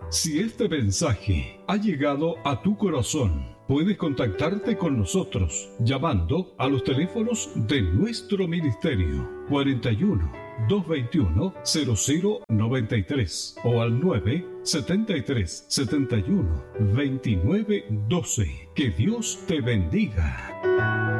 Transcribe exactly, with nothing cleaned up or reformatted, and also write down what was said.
Si este mensaje ha llegado a tu corazón, puedes contactarte con nosotros llamando a los teléfonos de nuestro ministerio cuarenta y uno, doscientos veintiuno, cero cero noventa y tres o al nueve setenta y tres setenta y uno veintinueve doce. Que Dios te bendiga.